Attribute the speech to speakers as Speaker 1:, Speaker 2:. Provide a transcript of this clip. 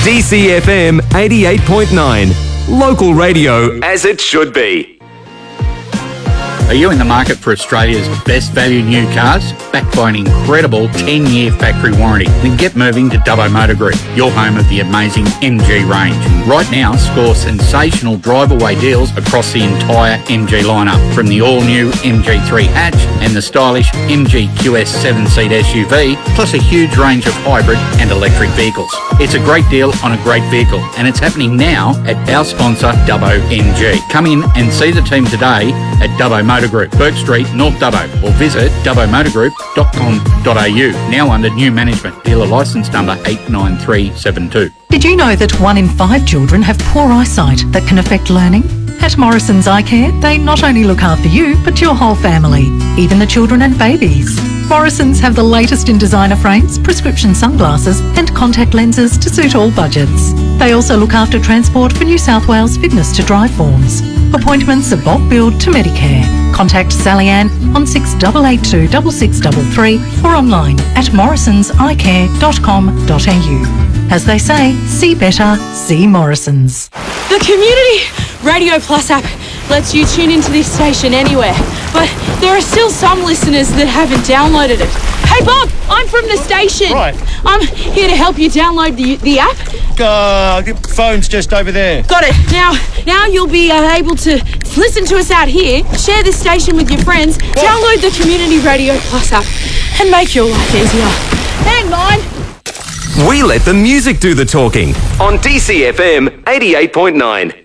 Speaker 1: DCFM 88.9. Local radio as it should be.
Speaker 2: Are you in the market for Australia's best value new cars? Backed by an incredible 10-year factory warranty. Then get moving to Dubbo Motor Group, your home of the amazing MG range. Right now, score sensational drive-away deals across the entire MG lineup, from the all-new MG3 hatch and the stylish MG QS 7-seat SUV, plus a huge range of hybrid and electric vehicles. It's a great deal on a great vehicle, and it's happening now at our sponsor, Dubbo MG. Come in and see the team today at Dubbo Motor Group, Bourke Street, North Dubbo, or visit dubbomotorgroup.com.au. Now under new management. Dealer licence number 89372.
Speaker 3: Did you know that 1 in 5 children have poor eyesight that can affect learning? At Morrison's Eye Care, they not only look after you, but your whole family, even the children and babies. Morrison's have the latest in designer frames, prescription sunglasses and contact lenses to suit all budgets. They also look after transport for New South Wales fitness to drive forms. Appointments are bulk billed to Medicare. Contact Sally Ann on 6882 6633 or online at morrisonseyecare.com.au. As they say, see better, see Morrison's.
Speaker 4: The Community Radio Plus app lets you tune into this station anywhere, but there are still some listeners that haven't downloaded it. Hey Bob, I'm from the station.
Speaker 5: Right.
Speaker 4: I'm here to help you download the app.
Speaker 5: The phone's just over there.
Speaker 4: Got it. Now you'll be able to listen to us out here, share this station with your friends, download the Community Radio Plus app, and make your life easier. And mine.
Speaker 1: We let the music do the talking on DCFM 88.9.